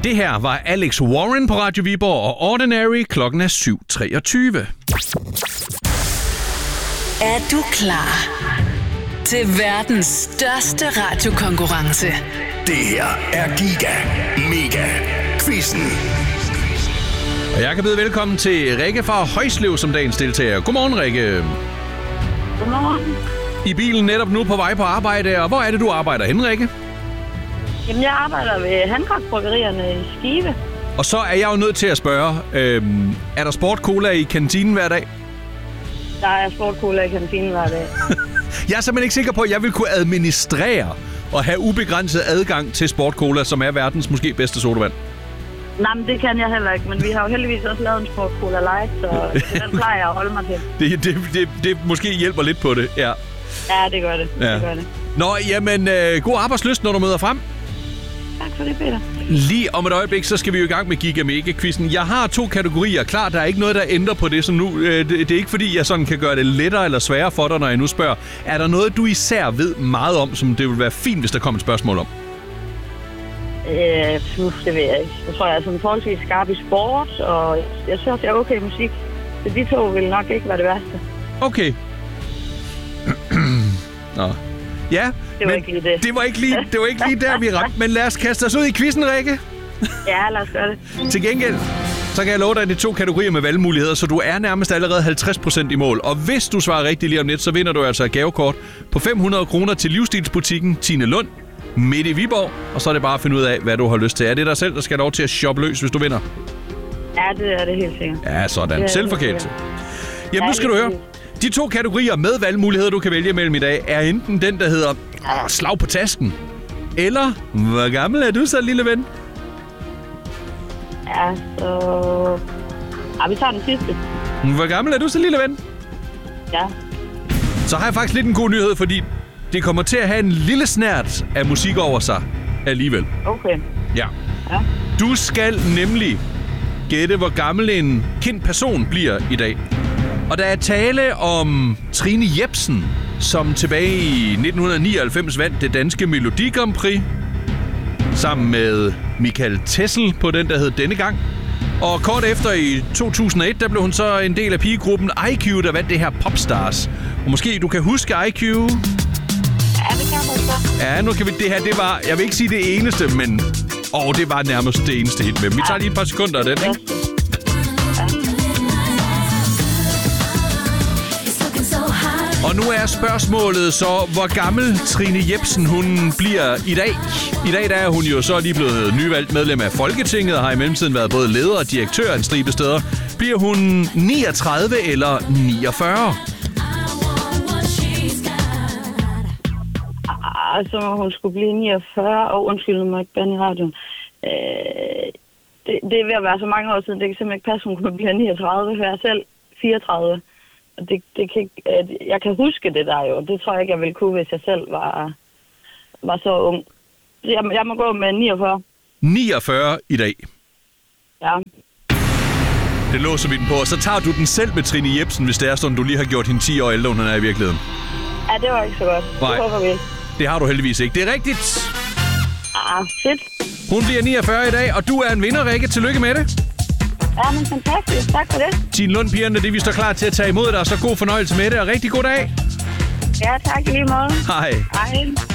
Det her var Alex Warren på Radio Viborg og Ordinary. Klokken er 7:23. Er du klar til verdens største radiokonkurrence? Det her er Giga Mega Quizzen. Og jeg kan byde velkommen til Rikke fra Højslev som dagens deltager. Godmorgen, Rikke. Godmorgen. I bilen netop nu på vej på arbejde, og hvor er det, du arbejder henne, Rikke? Jamen, jeg arbejder ved Hancock-bryggerierne i Skive. Og så er jeg jo nødt til at spørge, er der sport-cola i kantinen hver dag? Der er sport-cola i kantinen hver dag. Jeg er simpelthen ikke sikker på, at jeg vil kunne administrere og have ubegrænset adgang til sport-cola, som er verdens måske bedste sodavand. Nej, men det kan jeg heller ikke, men vi har jo heldigvis også lavet en sport-cola light, så den plejer jeg at holde mig til. Det måske hjælper lidt på det, ja. Ja, det gør det. Ja. Det gør det. Nå, jamen, god arbejdslyst, når du møder frem. Tak for det, Peter. Lige om et øjeblik, så skal vi jo i gang med Giga Mega-quizzen. Jeg har 2 kategorier klar. Der er ikke noget, der ændrer på det, så nu det er ikke fordi, jeg sådan kan gøre det lettere eller sværere for dig, når jeg nu spørger. Er der noget, du især ved meget om, som det vil være fint, hvis der kommer et spørgsmål om? Det ved jeg ikke. Jeg tror, jeg er sådan forholdsvis skarp i sport, og jeg synes, jeg er okay i musik. Så de 2 vil nok ikke være det værste. Okay. Nå. Ja, det var ikke lige det. Det var ikke lige der, vi ramte. Men lad os kaste os ud i quizzen, Rikke. Ja, lad os gøre det. Til gengæld, så kan jeg love dig, at det er 2 kategorier med valgmuligheder, så du er nærmest allerede 50% i mål. Og hvis du svarer rigtigt lige om lidt, så vinder du altså et gavekort på 500 kroner til livsstilsbutikken Tine Lund midt i Viborg. Og så er det bare at finde ud af, hvad du har lyst til. Er det dig selv, der skal have lov til at shoppe løs, hvis du vinder? Ja, det er det helt sikkert. Ja, sådan. Selvforkælelse. Jamen, nu skal du høre. De 2 kategorier med valgmuligheder, du kan vælge mellem i dag, er enten den, der hedder slag på tasken, eller hvor gammel er du så, lille ven? Ja, så... Ja, vi tager den sidste. Hvor gammel er du så, lille ven? Ja. Så har jeg faktisk lidt en god nyhed, fordi det kommer til at have en lille snert af musik over sig alligevel. Okay. Ja. Ja. Du skal nemlig gætte, hvor gammel en kendt person bliver i dag. Og der er tale om Trine Jepsen, som tilbage i 1999 vandt det danske Melodi Grand Prix, sammen med Michael Tessel på den, der hed Denne Gang. Og kort efter i 2001, der blev hun så en del af pigegruppen IQ, der vandt det her Popstars. Og måske du kan huske IQ? Ja, det kan man så. Ja, nu kan vi... Det var... Jeg vil ikke sige det eneste, men... det var nærmest det eneste hit med. Vi tager lige et par sekunder af den, ikke? Og nu er spørgsmålet så, hvor gammel Trine Jepsen hun bliver i dag. I dag der er hun jo så lige blevet nyvalgt medlem af Folketinget og har i mellemtiden været både leder og direktør en stribe steder. Bliver hun 39 eller 49? Så hun skulle blive 49. Undskyld mig ikke, bande i radioen. Det er ved at være så mange år siden. Det kan simpelthen ikke passe, hun kunne blive 39. Jeg er selv 34. Det kan ikke, jeg kan huske det der jo. Det tror jeg ikke, jeg ville kunne, hvis jeg selv var så ung. Jeg må gå med 49. 49 i dag. Ja. Det låser vi den på, og så tager du den selv med Trine Jepsen, hvis det er sådan, du lige har gjort hende 10 år ældre, end hun er i virkeligheden. Ja, det var ikke så godt. Nej. Det håber vi. Det har du heldigvis ikke. Det er rigtigt. Fedt. Hun bliver 49 i dag, og du er en vinder, Rikke. Tillykke med det. Ja, men fantastisk. Tak for det. Tine Lund-pigerne, det vi står klar til at tage imod dig, så god fornøjelse med det, og rigtig god dag. Ja, tak i lige måde. Hej. Hej.